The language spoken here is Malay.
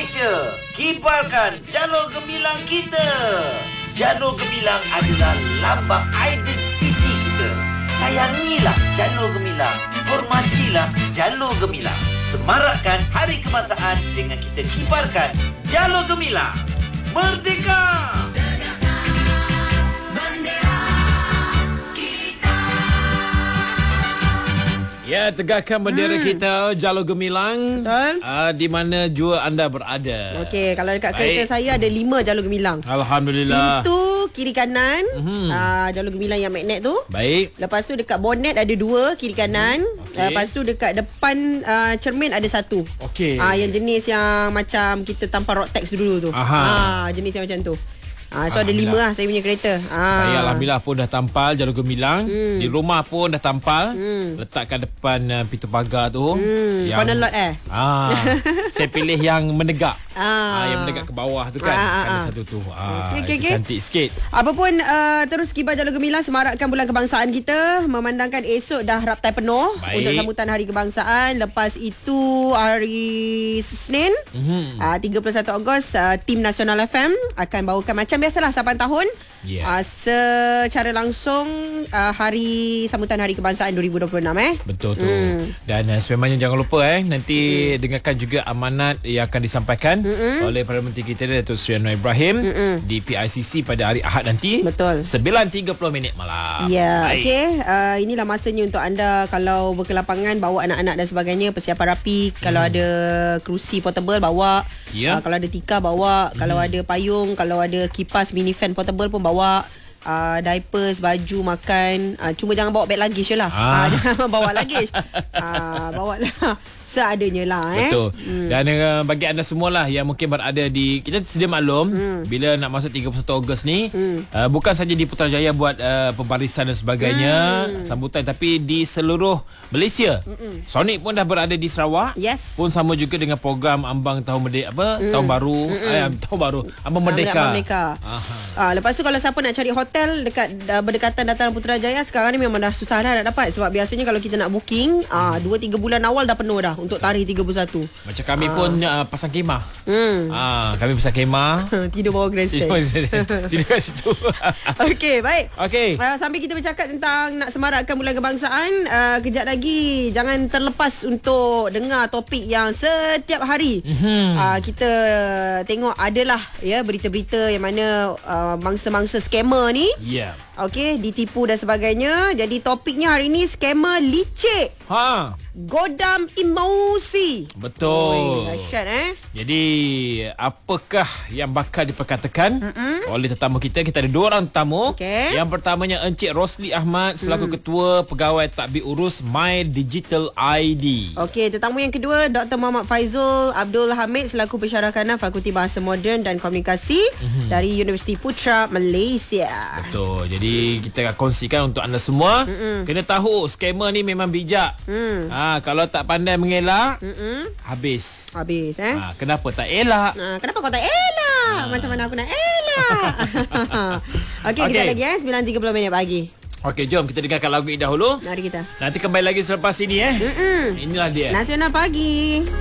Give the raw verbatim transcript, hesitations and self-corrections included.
Malaysia. Kibarkan jalur gemilang kita. Jalur gemilang adalah lambang identiti kita. Sayangilah jalur gemilang. Hormatilah jalur gemilang. Semarakkan Hari Kebangsaan dengan kita kibarkan jalur gemilang. Merdeka! Ya, tegakkan bendera hmm. kita jalur gemilang. Betul. Uh, di mana jua anda berada. Okey, kalau dekat kereta saya ada lima jalur gemilang. Alhamdulillah. Pintu kiri kanan, mm-hmm. uh, jalur gemilang yang magnet tu. Baik. Lepas tu dekat bonnet ada dua kiri kanan. Okay. Lepas tu dekat depan uh, cermin ada satu. Okey. Ah uh, yang jenis yang macam kita tampal Rotex dulu tu. Ah uh, jenis yang macam tu. Ah, so ada lima lah saya punya kereta. Ah. Saya Alhamdulillah pun dah tampal jalur gemilang. hmm. Di rumah pun dah tampal. hmm. Letakkan depan uh, pintu pagar tu. hmm. Corner lot eh. Ah, saya pilih yang menegak. Ah. ah Yang menegak ke bawah tu kan. ah, ah, Ada ah. satu tu. ah, okay, okay, Itu okay. cantik sikit. Apa pun uh, terus kibar jalur gemilang semarakkan bulan kebangsaan kita. Memandangkan esok dah raptai penuh. Baik. Untuk sambutan Hari Kebangsaan. Lepas itu hari Senin, mm-hmm. uh, tiga puluh satu Ogos, uh, Tim Nasional F M akan bawakan macam biasalah lapan tahun. Yeah. Uh, secara langsung uh, hari sambutan Hari Kebangsaan dua ribu dua puluh enam eh. Betul tu. Hmm. Dan uh, sememangnya jangan lupa eh nanti hmm. dengarkan juga amanat yang akan disampaikan hmm. oleh Perdana Menteri kita Datuk Seri Anwar Ibrahim hmm. di P I C C pada hari Ahad nanti. Betul. sembilan tiga puluh minit malam. Ya, yeah. Okey. Uh, inilah masanya untuk anda kalau berkelapangan bawa anak-anak dan sebagainya, persiapan rapi. Hmm. Kalau ada kerusi portable bawa. Yeah. Uh, kalau ada tikar bawa. Hmm. Kalau ada payung, kalau ada kipas mini fan portable pun bawa. Uh, diapers, baju, makan. uh, Cuma jangan bawa beg luggage je lah. ah. uh, Jangan bawa luggage. uh, Bawa lah seadanya lah eh. Betul. hmm. Dan uh, bagi anda semualah yang mungkin berada di, kita sedia maklum hmm. bila nak masuk tiga puluh satu Ogos ni, hmm. uh, bukan saja di Putrajaya buat uh, pembarisan dan sebagainya, hmm. sambutan, tapi di seluruh Malaysia. hmm. Sonic pun dah berada di Sarawak. Yes. Pun sama juga dengan program ambang tahun merdeka apa hmm. tahun baru hmm. eh, tahun baru ambang merdeka. Ambang merdeka. Uh, lepas tu kalau siapa nak cari hotel dekat uh, berdekatan dataran Putrajaya, sekarang ni memang dah susah dah nak dapat. Sebab biasanya kalau kita nak booking uh, dua tiga bulan awal dah penuh dah untuk tarikh tiga puluh satu. Macam kami uh. pun uh, pasang kemah. Hmm. Ah, kami pasang kemah. Tidur bawah grandstand. Tidur kat situ. Okey, baik. Okey. Uh, sambil kita bercakap tentang nak semarakkan bulan kebangsaan, uh, kejap lagi jangan terlepas untuk dengar topik yang setiap hari mm-hmm. uh, kita tengok adalah ya berita-berita yang mana uh, mangsa-mangsa scammer ni. Ya. Yeah. Okey, ditipu dan sebagainya. Jadi topiknya hari ni scammer licik. Ha. Godam emosi. Betul. Oi, dahsyat eh. Jadi apakah yang bakal diperkatakan Mm-mm. oleh tetamu kita? Kita ada dua orang tetamu. Okay. Yang pertamanya Encik Rosli Ahmad selaku mm. Ketua Pegawai Tadbir Urus My Digital I D. Okey, tetamu yang kedua Doktor Muhammad Faizul Abdul Hamid selaku Pensyarah Kanan Fakulti Bahasa Moden dan Komunikasi mm-hmm. dari Universiti Putra Malaysia. Betul. Jadi kita akan kongsikan untuk anda semua. Mm-mm. Kena tahu scammer ni memang bijak. Mm. Ha, kalau tak pandai mengelak, Mm-mm. habis. Habis eh. Ha, kenapa tak elak? Ha, kenapa kau tak elak? Ha. Macam mana aku nak elak? Okey, okay. Kita lagi eh sembilan tiga puluh minit pagi. Okey, jom kita dengarkan lagu ini dahulu. Mari kita. Nanti kembali lagi selepas ini eh. Mm-mm. Inilah dia. Nasional Pagi.